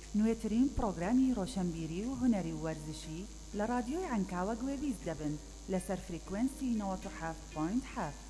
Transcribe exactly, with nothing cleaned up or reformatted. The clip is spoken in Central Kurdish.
نوێترین پرۆگرامی ڕۆشنبیری و هونەری و وەرزشی لە رادیۆی عنکاوە گوێبیست دەبن لەسەر فریکوێنسی نەوەت و هەفت پۆینت هەفت.